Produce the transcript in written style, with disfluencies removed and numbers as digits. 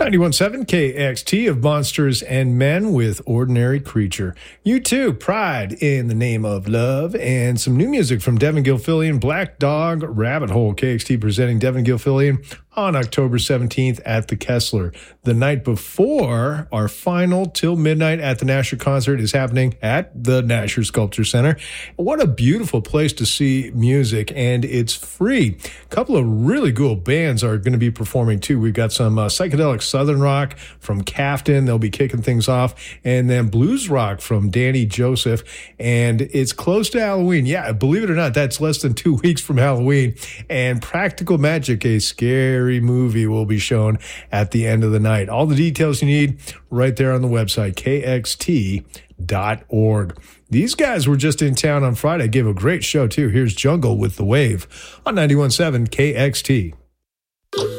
91.7 KXT of Monsters and Men with Ordinary Creature. U2, Pride in the Name of Love, and some new music from Devin Gilfillian, Black Dog, Rabbit Hole. KXT presenting Devin Gilfillian on October 17th at the Kessler. The night before, our final Till Midnight at the Nasher concert is happening at the Nasher Sculpture Center. What a beautiful place to see music, and it's free. A couple of really cool bands are going to be performing too. We've got some psychedelic Southern rock from Cafton. They'll be kicking things off, and then blues rock from Danny Joseph. And it's close to Halloween. Yeah, believe it or not, that's less than 2 weeks from Halloween. And Practical Magic, a scary movie, will be shown at the end of the night. All the details you need right there on the website, kxt.org. These guys were just in town on Friday, gave a great show too. Here's Jungle with The Wave on 91.7 KXT.